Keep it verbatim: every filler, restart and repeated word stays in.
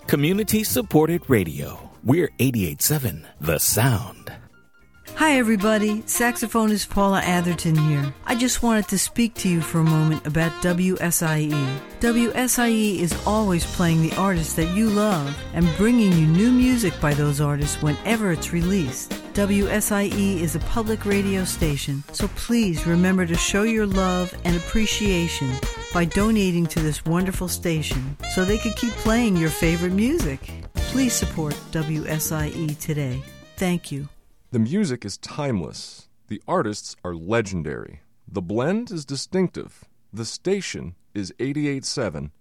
Community-supported radio. We're eighty-eight point seven The Sound. Hi, everybody. Saxophonist Paula Atherton here. I just wanted to speak to you for a moment about W S I E. W S I E is always playing the artists that you love and bringing you new music by those artists whenever it's released. W S I E is a public radio station, so please remember to show your love and appreciation by donating to this wonderful station so they can keep playing your favorite music. Please support W S I E today. Thank you. The music is timeless. The artists are legendary. The blend is distinctive. The station is eighty-eight point seven